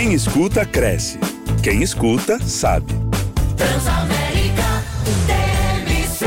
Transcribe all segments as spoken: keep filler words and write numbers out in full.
Quem escuta, cresce. Quem escuta, sabe. Transamérica T M C.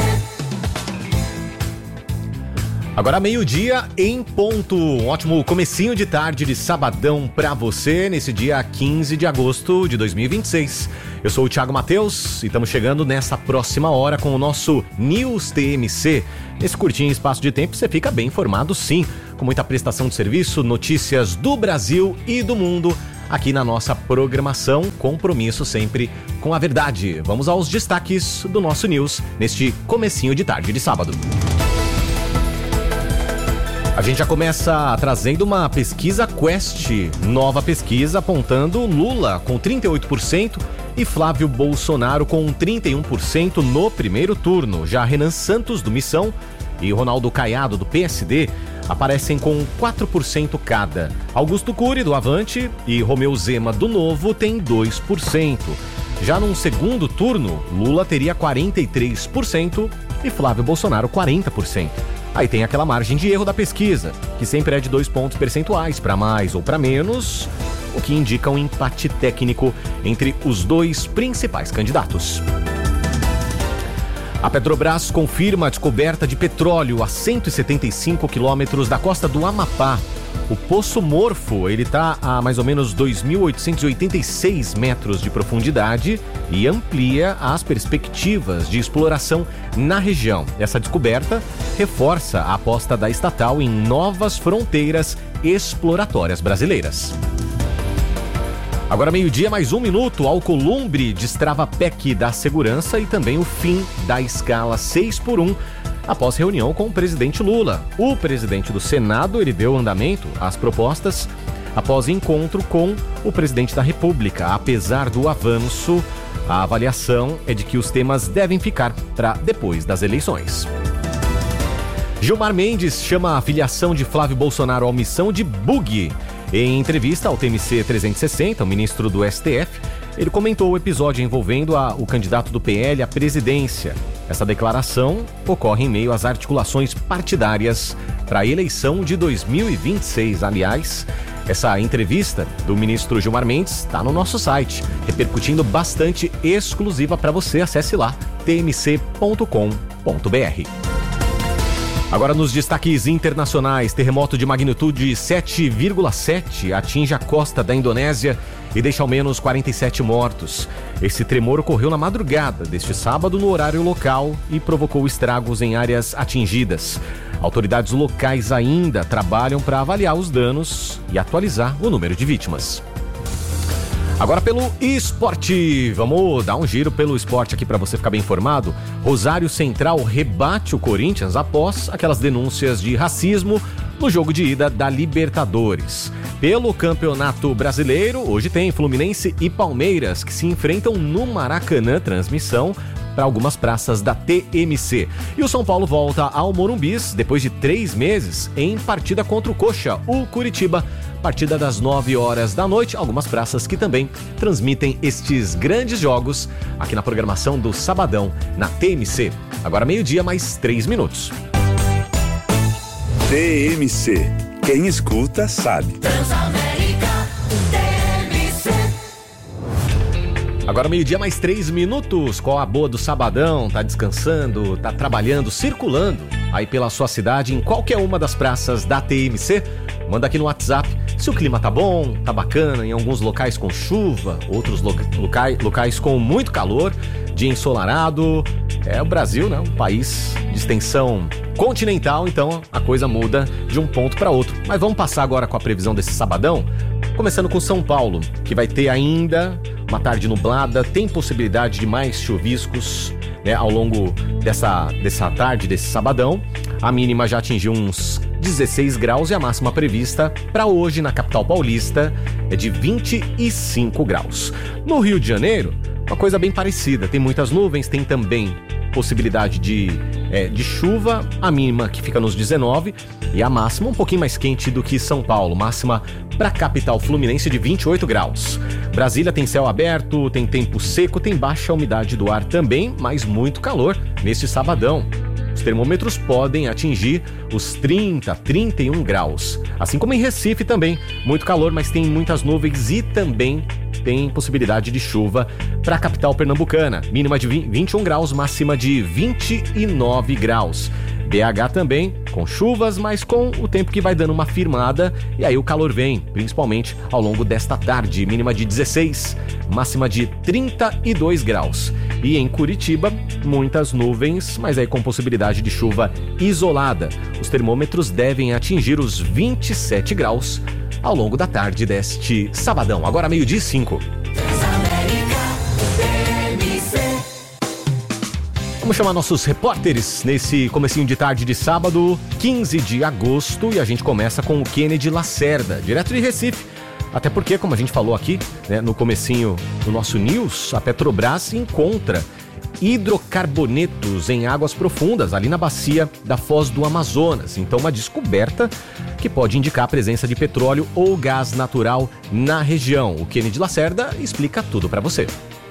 Agora meio-dia em ponto. Um ótimo comecinho de tarde de sabadão pra você nesse dia quinze de agosto de dois mil e vinte e seis. Eu sou o Thiago Matheus e estamos chegando nessa próxima hora com o nosso News T M C. Nesse curtinho espaço de tempo você fica bem informado, sim, com muita prestação de serviço, notícias do Brasil e do mundo aqui na nossa programação, compromisso sempre com a verdade. Vamos aos destaques do nosso News neste comecinho de tarde de sábado. A gente já começa trazendo uma pesquisa Quest, nova pesquisa apontando Lula com trinta e oito por cento e Flávio Bolsonaro com trinta e um por cento no primeiro turno. Já Renan Santos, do Missão, e Ronaldo Caiado, do P S D, aparecem com quatro por cento cada. Augusto Cury, do Avante, e Romeu Zema, do Novo, têm dois por cento. Já num segundo turno, Lula teria quarenta e três por cento e Flávio Bolsonaro quarenta por cento. Aí tem aquela margem de erro da pesquisa, que sempre é de dois pontos percentuais, para mais ou para menos, o que indica um empate técnico entre os dois principais candidatos. A Petrobras confirma a descoberta de petróleo a cento e setenta e cinco quilômetros da costa do Amapá. O Poço Morfo, ele está a mais ou menos dois mil oitocentos e oitenta e seis metros de profundidade e amplia as perspectivas de exploração na região. Essa descoberta reforça a aposta da estatal em novas fronteiras exploratórias brasileiras. Agora meio-dia, mais um minuto, Alcolumbre destrava a P E C da segurança e também o fim da escala seis por um após reunião com o presidente Lula. O presidente do Senado, ele deu andamento às propostas após encontro com o presidente da República. Apesar do avanço, a avaliação é de que os temas devem ficar para depois das eleições. Gilmar Mendes chama a filiação de Flávio Bolsonaro à omissão de bug. Em entrevista ao T M C trezentos e sessenta, o ministro do S T F, ele comentou o episódio envolvendo a, o candidato do P L à presidência. Essa declaração ocorre em meio às articulações partidárias para a eleição de dois mil e vinte e seis. Aliás, essa entrevista do ministro Gilmar Mendes está no nosso site, repercutindo bastante, exclusiva para você. Acesse lá, t m c ponto com ponto b r. Agora nos destaques internacionais, terremoto de magnitude sete vírgula sete atinge a costa da Indonésia e deixa ao menos quarenta e sete mortos. Esse tremor ocorreu na madrugada deste sábado no horário local e provocou estragos em áreas atingidas. Autoridades locais ainda trabalham para avaliar os danos e atualizar o número de vítimas. Agora pelo esporte, vamos dar um giro pelo esporte aqui para você ficar bem informado. Rosário Central rebate o Corinthians após aquelas denúncias de racismo no jogo de ida da Libertadores. Pelo Campeonato Brasileiro, hoje tem Fluminense e Palmeiras que se enfrentam no Maracanã, transmissão para algumas praças da T M C. E o São Paulo volta ao Morumbis depois de três meses em partida contra o Coxa, o Curitiba. Partida das nove horas da noite, algumas praças que também transmitem estes grandes jogos aqui na programação do Sabadão, na T M C. Agora meio-dia, mais três minutos. T M C. Quem escuta, sabe. Transamérica T M C. Agora meio-dia, mais três minutos. Qual a boa do Sabadão? Tá descansando, tá trabalhando, circulando aí pela sua cidade, em qualquer uma das praças da T M C? Manda aqui no WhatsApp se o clima tá bom, tá bacana, em alguns locais com chuva, outros loca- locais, locais com muito calor, dia ensolarado. É o Brasil, né? Um país de extensão continental, então a coisa muda de um ponto para outro. Mas vamos passar agora com a previsão desse sabadão, começando com São Paulo, que vai ter ainda uma tarde nublada, tem possibilidade de mais chuviscos, né, ao longo dessa, dessa tarde, desse sabadão. A mínima já atingiu uns dezesseis graus e a máxima prevista para hoje na capital paulista é de vinte e cinco graus. No Rio de Janeiro, uma coisa bem parecida, tem muitas nuvens, tem também possibilidade de, é, de chuva, a mínima que fica nos dezenove e a máxima um pouquinho mais quente do que São Paulo, máxima para a capital fluminense de vinte e oito graus. Brasília tem céu aberto, tem tempo seco, tem baixa umidade do ar também, mas muito calor neste sabadão. os termômetros podem atingir os trinta, trinta e um graus. Assim como em Recife também, muito calor, mas tem muitas nuvens e também tem possibilidade de chuva para a capital pernambucana. Mínima de vinte e um graus, máxima de vinte e nove graus. B H também, com chuvas, mas com o tempo que vai dando uma firmada, e aí o calor vem, principalmente ao longo desta tarde, mínima de dezesseis, máxima de trinta e dois graus. E em Curitiba, muitas nuvens, mas aí com possibilidade de chuva isolada. Os termômetros devem atingir os vinte e sete graus ao longo da tarde deste sabadão. Agora meio-dia e cinco. Vamos chamar nossos repórteres nesse comecinho de tarde de sábado, quinze de agosto, e a gente começa com o Kennedy Lacerda, direto de Recife. Até porque, como a gente falou aqui, né, no comecinho do nosso news, a Petrobras encontra hidrocarbonetos em águas profundas, ali na bacia da Foz do Amazonas. Então, uma descoberta que pode indicar a presença de petróleo ou gás natural na região. O Kennedy Lacerda explica tudo para você.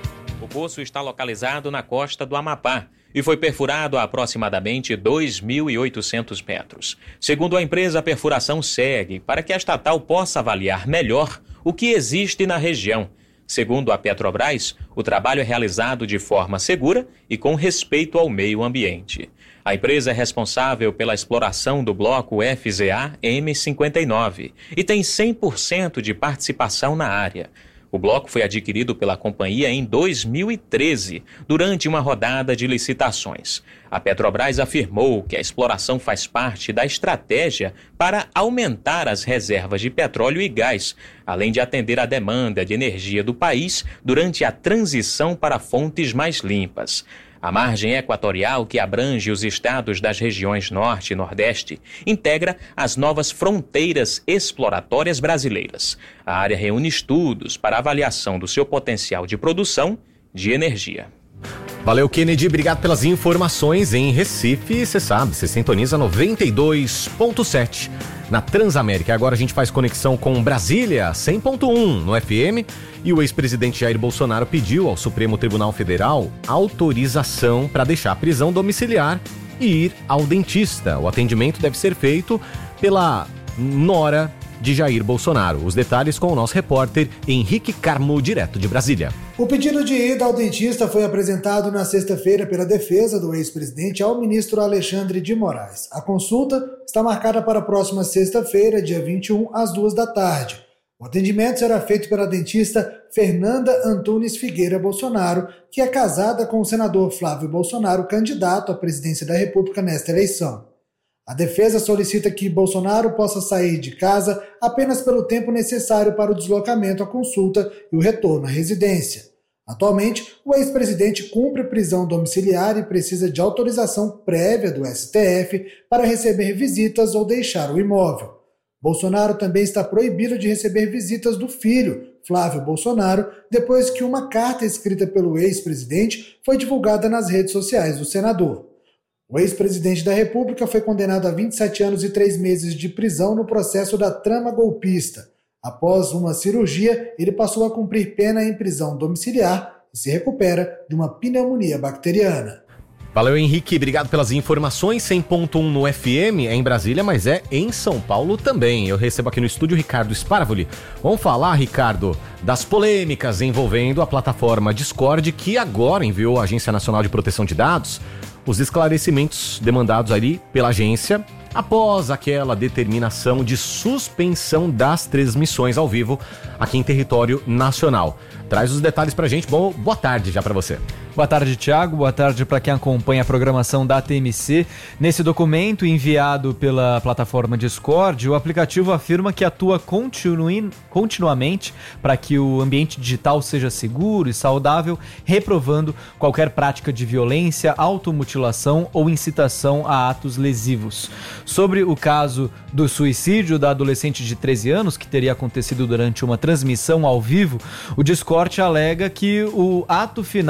O poço está localizado na costa do Amapá e foi perfurado a aproximadamente dois mil e oitocentos metros. Segundo a empresa, a perfuração segue para que a estatal possa avaliar melhor o que existe na região. Segundo a Petrobras, o trabalho é realizado de forma segura e com respeito ao meio ambiente. A empresa é responsável pela exploração do bloco F Z A M cinquenta e nove e tem cem por cento de participação na área. O bloco foi adquirido pela companhia em dois mil e treze, durante uma rodada de licitações. A Petrobras afirmou que a exploração faz parte da estratégia para aumentar as reservas de petróleo e gás, além de atender à demanda de energia do país durante a transição para fontes mais limpas. A margem equatorial, que abrange os estados das regiões Norte e Nordeste, integra as novas fronteiras exploratórias brasileiras. A área reúne estudos para avaliação do seu potencial de produção de energia. Valeu, Kennedy, obrigado pelas informações. Em Recife, você sabe, você sintoniza noventa e dois ponto sete na Transamérica. Agora a gente faz conexão com Brasília, cem ponto um no F M, e o ex-presidente Jair Bolsonaro pediu ao Supremo Tribunal Federal autorização para deixar a prisão domiciliar e ir ao dentista. O atendimento deve ser feito pela nora de Jair Bolsonaro. Os detalhes com o nosso repórter Henrique Carmo, direto de Brasília. O pedido de ida ao dentista foi apresentado na sexta-feira pela defesa do ex-presidente ao ministro Alexandre de Moraes. A consulta está marcada para a próxima sexta-feira, dia vinte e um, às duas da tarde. O atendimento será feito pela dentista Fernanda Antunes Figueira Bolsonaro, que é casada com o senador Flávio Bolsonaro, candidato à presidência da República nesta eleição. A defesa solicita que Bolsonaro possa sair de casa apenas pelo tempo necessário para o deslocamento à consulta e o retorno à residência. Atualmente, o ex-presidente cumpre prisão domiciliar e precisa de autorização prévia do S T F para receber visitas ou deixar o imóvel. Bolsonaro também está proibido de receber visitas do filho, Flávio Bolsonaro, depois que uma carta escrita pelo ex-presidente foi divulgada nas redes sociais do senador. O ex-presidente da República foi condenado a vinte e sete anos e três meses de prisão no processo da trama golpista. Após uma cirurgia, ele passou a cumprir pena em prisão domiciliar e se recupera de uma pneumonia bacteriana. Valeu, Henrique, obrigado pelas informações. cem ponto um no F M é em Brasília, mas é em São Paulo também. Eu recebo aqui no estúdio Ricardo Sparvoli. Vamos falar, Ricardo, das polêmicas envolvendo a plataforma Discord, que agora enviou à Agência Nacional de Proteção de Dados os esclarecimentos demandados ali pela agência após aquela determinação de suspensão das transmissões ao vivo aqui em território nacional. Traz os detalhes pra gente. Bom, boa tarde já pra você. Boa tarde, Thiago. Boa tarde para quem acompanha a programação da T M C. Nesse documento enviado pela plataforma Discord, o aplicativo afirma que atua continui, continuamente para que o ambiente digital seja seguro e saudável, reprovando qualquer prática de violência, automutilação ou incitação a atos lesivos. Sobre o caso do suicídio da adolescente de treze anos, que teria acontecido durante uma transmissão ao vivo, o Discord alega que o ato final não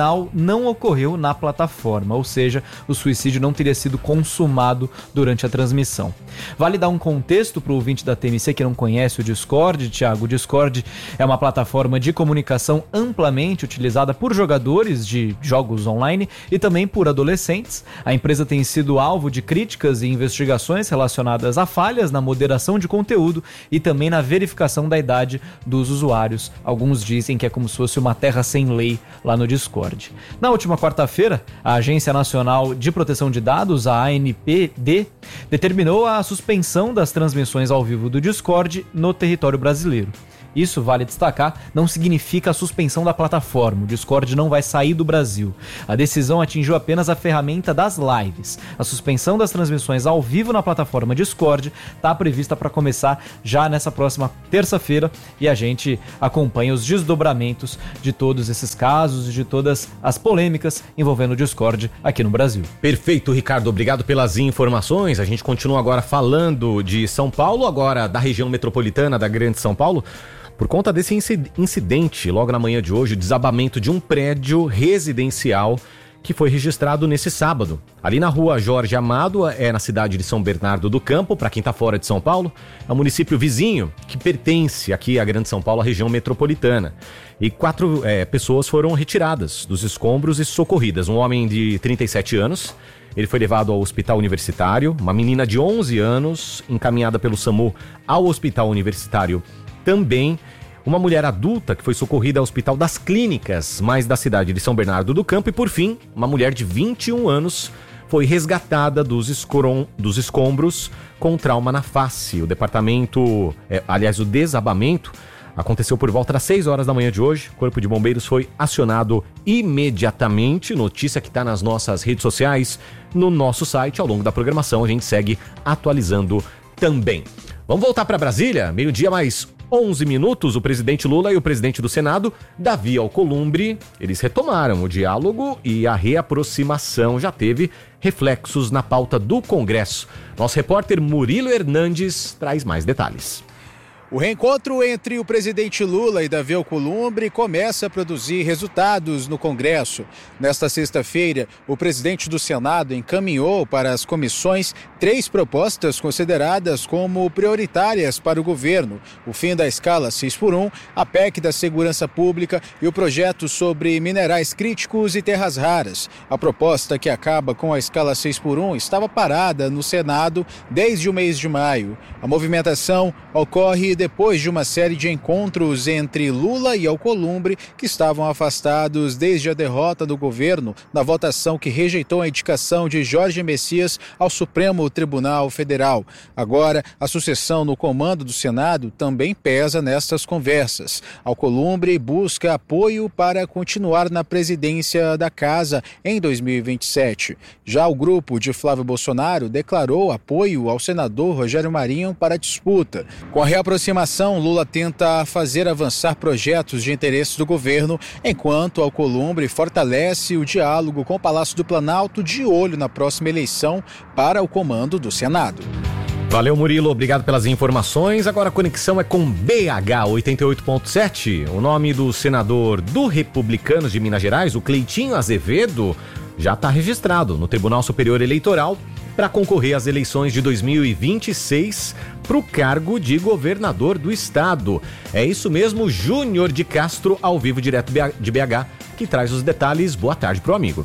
não ocorreu na plataforma, ou seja, o suicídio não teria sido consumado durante a transmissão. Vale dar um contexto para o ouvinte da T M C que não conhece o Discord, Thiago. O Discord é uma plataforma de comunicação amplamente utilizada por jogadores de jogos online e também por adolescentes. A empresa tem sido alvo de críticas e investigações relacionadas a falhas na moderação de conteúdo e também na verificação da idade dos usuários. Alguns dizem que é como se fosse uma terra sem lei lá no Discord. Na última quarta-feira, a Agência Nacional de Proteção de Dados, a A N P D, determinou a suspensão das transmissões ao vivo do Discord no território brasileiro. Isso, vale destacar, não significa a suspensão da plataforma. O Discord não vai sair do Brasil. A decisão atingiu apenas a ferramenta das lives. A suspensão das transmissões ao vivo na plataforma Discord está prevista para começar já nessa próxima terça-feira e a gente acompanha os desdobramentos de todos esses casos e de todas as polêmicas envolvendo o Discord aqui no Brasil. Perfeito, Ricardo. Obrigado pelas informações. A gente continua agora falando de São Paulo, agora da região metropolitana da Grande São Paulo. Por conta desse incidente, logo na manhã de hoje, o desabamento de um prédio residencial que foi registrado nesse sábado. Ali na rua Jorge Amado, é na cidade de São Bernardo do Campo, para quem está fora de São Paulo, é um município vizinho que pertence aqui à Grande São Paulo, à região metropolitana. E quatro é, pessoas foram retiradas dos escombros e socorridas. Um homem de trinta e sete anos, ele foi levado ao hospital universitário, uma menina de onze anos, encaminhada pelo SAMU ao hospital universitário também, uma mulher adulta que foi socorrida ao Hospital das Clínicas, mais da cidade de São Bernardo do Campo, e por fim, uma mulher de vinte e um anos foi resgatada dos, escorom, dos escombros com trauma na face. O departamento, é, aliás, o desabamento aconteceu por volta das seis horas da manhã de hoje. O Corpo de Bombeiros foi acionado imediatamente, notícia que está nas nossas redes sociais, no nosso site. Ao longo da programação a gente segue atualizando também. Vamos voltar para Brasília, meio-dia mais onze minutos, o presidente Lula e o presidente do Senado, Davi Alcolumbre, eles retomaram o diálogo e a reaproximação já teve reflexos na pauta do Congresso. Nosso repórter Murilo Hernandes traz mais detalhes. O reencontro entre o presidente Lula e Davi Alcolumbre começa a produzir resultados no Congresso. Nesta sexta-feira, o presidente do Senado encaminhou para as comissões três propostas consideradas como prioritárias para o governo: o fim da escala seis por um, a P E C da Segurança Pública e o projeto sobre minerais críticos e terras raras. A proposta, que acaba com a escala seis por um, estava parada no Senado desde o mês de maio. A movimentação ocorre depois de uma série de encontros entre Lula e Alcolumbre, que estavam afastados desde a derrota do governo na votação que rejeitou a indicação de Jorge Messias ao Supremo Tribunal Federal. Agora, a sucessão no comando do Senado também pesa nestas conversas. Alcolumbre busca apoio para continuar na presidência da Casa em dois mil e vinte e sete. Já o grupo de Flávio Bolsonaro declarou apoio ao senador Rogério Marinho para a disputa. Com a reaproximação, Lula tenta fazer avançar projetos de interesse do governo, enquanto Alcolumbre fortalece o diálogo com o Palácio do Planalto, de olho na próxima eleição para o comando do Senado. Valeu, Murilo, obrigado pelas informações. Agora a conexão é com B H oitenta e oito ponto sete. O nome do senador do Republicanos de Minas Gerais, o Cleitinho Azevedo, já está registrado no Tribunal Superior Eleitoral para concorrer às eleições de dois mil e vinte e seis para o cargo de governador do estado. É isso mesmo, Júnior de Castro, ao vivo direto de B H, que traz os detalhes. Boa tarde pro amigo.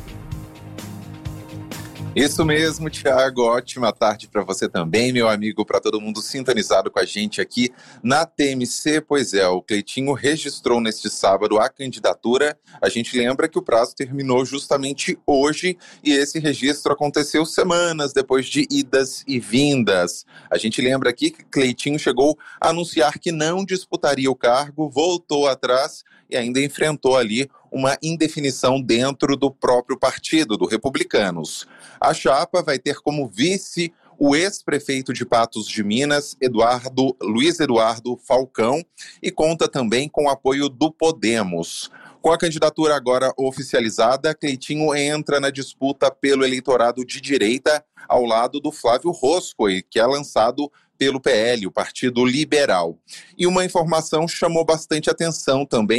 Isso mesmo, Thiago. Ótima tarde para você também, meu amigo, para todo mundo sintonizado com a gente aqui na T M C. Pois é, o Cleitinho registrou neste sábado a candidatura. A gente lembra que o prazo terminou justamente hoje e esse registro aconteceu semanas depois de idas e vindas. A gente lembra aqui que Cleitinho chegou a anunciar que não disputaria o cargo, voltou atrás e ainda enfrentou ali uma indefinição dentro do próprio partido, do Republicanos. A chapa vai ter como vice o ex-prefeito de Patos de Minas, Eduardo, Luiz Eduardo Falcão, e conta também com o apoio do Podemos. Com a candidatura agora oficializada, Cleitinho entra na disputa pelo eleitorado de direita, ao lado do Flávio Roscoe, que é lançado pelo P L, o Partido Liberal. E uma informação chamou bastante atenção também,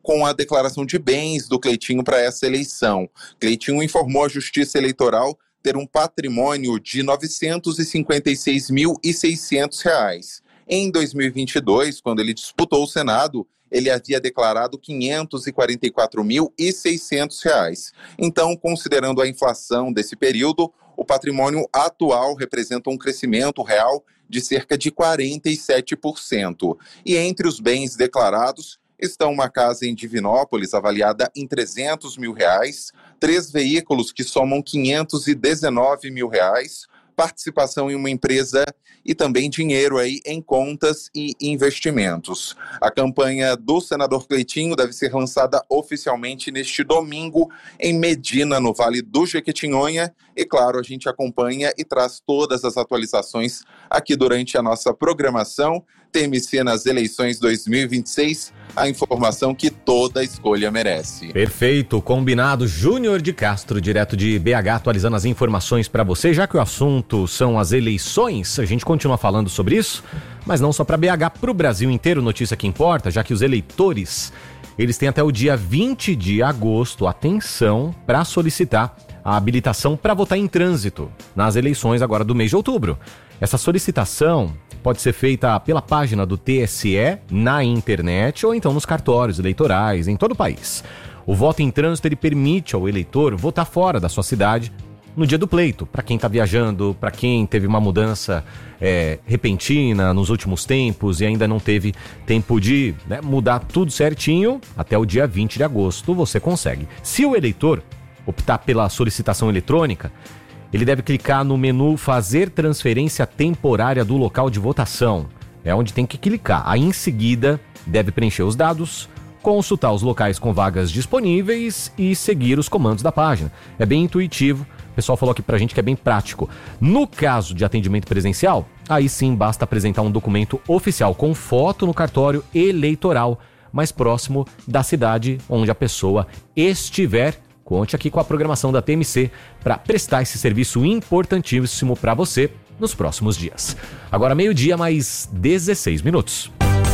com a declaração de bens do Cleitinho para essa eleição. Cleitinho informou à Justiça Eleitoral ter um patrimônio de novecentos e cinquenta e seis mil e seiscentos reais. Em dois mil e vinte e dois, quando ele disputou o Senado, ele havia declarado quinhentos e quarenta e quatro mil e seiscentos reais. Então, considerando a inflação desse período, o patrimônio atual representa um crescimento real de cerca de quarenta e sete por cento. E entre os bens declarados estão uma casa em Divinópolis avaliada em trezentos mil reais, três veículos que somam quinhentos e dezenove mil reais, participação em uma empresa e também dinheiro aí em contas e investimentos. A campanha do senador Cleitinho deve ser lançada oficialmente neste domingo em Medina, no Vale do Jequitinhonha. E claro, a gente acompanha e traz todas as atualizações aqui durante a nossa programação. T M C nas eleições dois mil e vinte e seis, a informação que toda escolha merece. Perfeito, combinado. Júnior de Castro, direto de B H, atualizando as informações para você. Já que o assunto são as eleições, a gente continua falando sobre isso, mas não só para B H, para o Brasil inteiro, notícia que importa, já que os eleitores, eles têm até o dia vinte de agosto, atenção, para solicitar a habilitação para votar em trânsito nas eleições agora do mês de outubro. Essa solicitação pode ser feita pela página do T S E na internet ou então nos cartórios eleitorais em todo o país. O voto em trânsito ele permite ao eleitor votar fora da sua cidade no dia do pleito, para quem está viajando, para quem teve uma mudança é, repentina nos últimos tempos e ainda não teve tempo de né, mudar tudo certinho, até o dia vinte de agosto você consegue. Se o eleitor optar pela solicitação eletrônica, ele deve clicar no menu Fazer Transferência Temporária do Local de Votação. É onde tem que clicar. Aí, em seguida, deve preencher os dados, consultar os locais com vagas disponíveis e seguir os comandos da página. É bem intuitivo. O pessoal falou aqui pra gente que é bem prático. No caso de atendimento presencial, aí sim basta apresentar um documento oficial com foto no cartório eleitoral mais próximo da cidade onde a pessoa estiver. Conte aqui com a programação da T M C para prestar esse serviço importantíssimo para você nos próximos dias. Agora meio-dia, mais dezesseis minutos.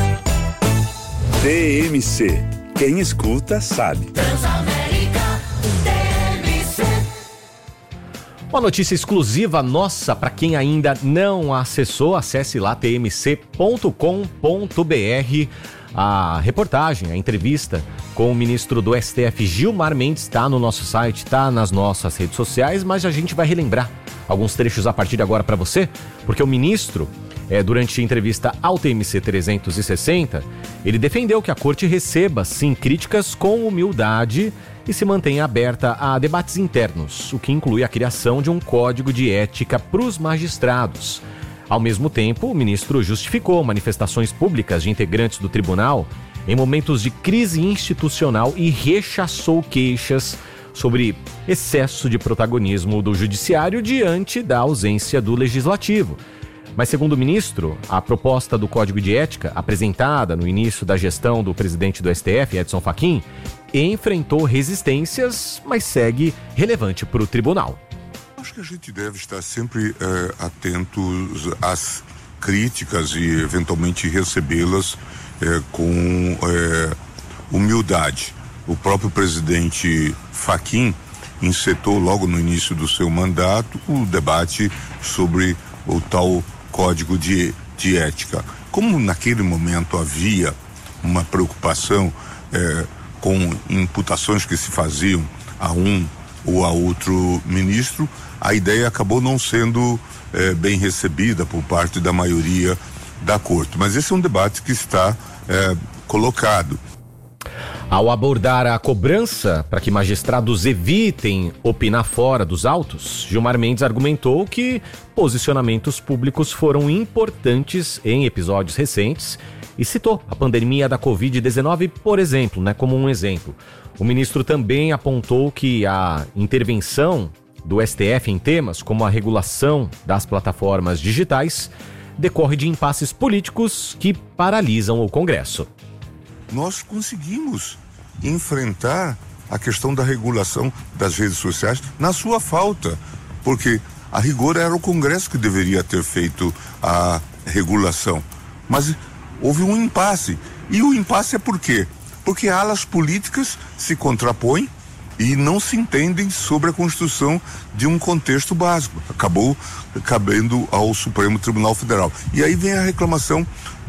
T M C. Quem escuta, sabe. Transamérica T M C. Uma notícia exclusiva nossa para quem ainda não acessou, acesse lá t m c ponto com ponto b r. A reportagem, a entrevista com o ministro do S T F, Gilmar Mendes, está no nosso site, está nas nossas redes sociais, mas a gente vai relembrar alguns trechos a partir de agora para você, porque o ministro, é, durante a entrevista ao T M C trezentos e sessenta, ele defendeu que a corte receba, sim, críticas com humildade e se mantenha aberta a debates internos, o que inclui a criação de um código de ética para os magistrados. Ao mesmo tempo, o ministro justificou manifestações públicas de integrantes do tribunal em momentos de crise institucional e rechaçou queixas sobre excesso de protagonismo do judiciário diante da ausência do legislativo. Mas, segundo o ministro, a proposta do Código de Ética, apresentada no início da gestão do presidente do S T F, Edson Fachin, enfrentou resistências, mas segue relevante para o tribunal. Acho que a gente deve estar sempre é, atentos às críticas e eventualmente recebê-las é, com é, humildade. O próprio presidente Fachin encetou logo no início do seu mandato o debate sobre o tal Código de, de Ética. Como naquele momento havia uma preocupação é, com imputações que se faziam a um ou a outro ministro, a ideia acabou não sendo é, bem recebida por parte da maioria da corte. Mas esse é um debate que está é, colocado. Ao abordar a cobrança para que magistrados evitem opinar fora dos autos, Gilmar Mendes argumentou que posicionamentos públicos foram importantes em episódios recentes e citou a pandemia da covid dezenove, por exemplo, né, como um exemplo. O ministro também apontou que a intervenção do S T F em temas como a regulação das plataformas digitais decorre de impasses políticos que paralisam o Congresso. Nós conseguimos enfrentar a questão da regulação das redes sociais na sua falta, porque a rigor era o Congresso que deveria ter feito a regulação, mas houve um impasse. E o impasse é por quê? porque alas políticas se contrapõem e não se entendem sobre a construção de um contexto básico. Acabou cabendo ao Supremo Tribunal Federal. E aí vem a reclamação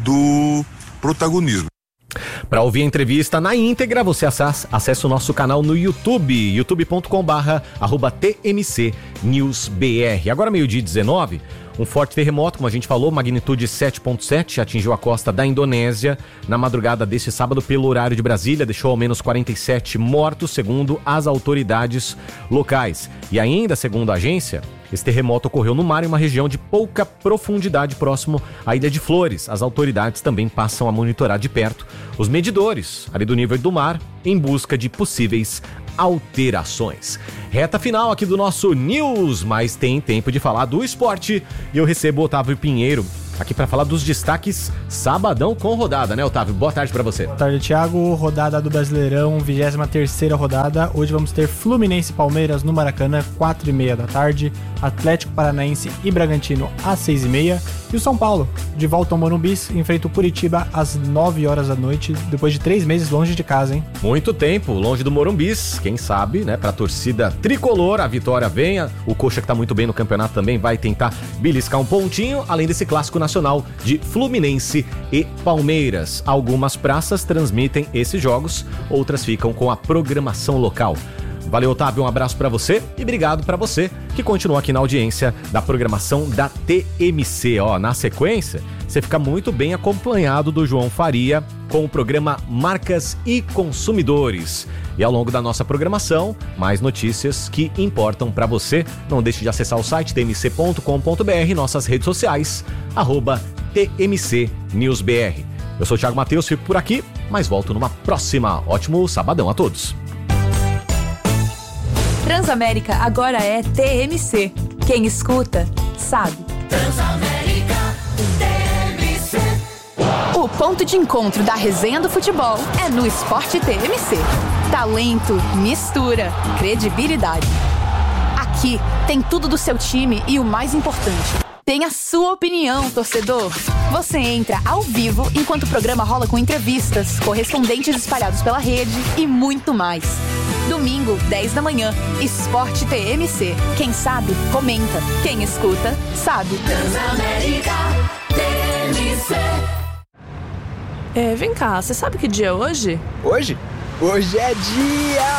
do protagonismo. Para ouvir a entrevista na íntegra, você acessa o nosso canal no YouTube, youtube ponto com barra arroba T M C News B R. Agora, meio-dia e dezenove, um forte terremoto, como a gente falou, magnitude sete ponto sete, atingiu a costa da Indonésia na madrugada deste sábado pelo horário de Brasília, deixou ao menos quarenta e sete mortos, segundo as autoridades locais. E ainda, segundo a agência, esse terremoto ocorreu no mar em uma região de pouca profundidade próximo à Ilha de Flores. As autoridades também passam a monitorar de perto os medidores ali do nível do mar em busca de possíveis alterações. Reta final aqui do nosso News, mas tem tempo de falar do esporte e eu recebo o Otávio Pinheiro aqui para falar dos destaques sabadão com rodada, né, Otávio? Boa tarde para você. Boa tarde, Thiago. Rodada do Brasileirão, vigésima terceira rodada. Hoje vamos ter Fluminense e Palmeiras no Maracanã, quatro e meia da tarde. Atlético Paranaense e Bragantino às seis e meia. E o São Paulo, de volta ao Morumbi, enfrenta o Curitiba às nove horas da noite, depois de três meses longe de casa, hein? Muito tempo longe do Morumbi, quem sabe, né, pra torcida tricolor, a vitória venha. O Coxa, que tá muito bem no campeonato, também vai tentar beliscar um pontinho, além desse clássico nacional de Fluminense e Palmeiras. Algumas praças transmitem esses jogos, outras ficam com a programação local. Valeu, Otávio, um abraço pra você e obrigado pra você que continua aqui na audiência da programação da T M C. Ó, na sequência, você fica muito bem acompanhado do João Faria com o programa Marcas e Consumidores. E ao longo da nossa programação, mais notícias que importam pra você. Não deixe de acessar o site t m c ponto com ponto b r, nossas redes sociais, arroba T M C News B R. Eu sou o Thiago Matheus, fico por aqui, mas volto numa próxima. Ótimo sabadão a todos. Transamérica agora é T M C. Quem escuta, sabe. Transamérica T M C. O ponto de encontro da resenha do futebol é no Esporte T M C. Talento, mistura, credibilidade. Aqui tem tudo do seu time e o mais importante, tem a sua opinião, torcedor. Você entra ao vivo enquanto o programa rola com entrevistas, correspondentes espalhados pela rede e muito mais. Domingo, dez da manhã, Esporte T M C. Quem sabe, comenta. Quem escuta, sabe. Transamérica T M C. É, vem cá, você sabe que dia é hoje? Hoje? Hoje é dia...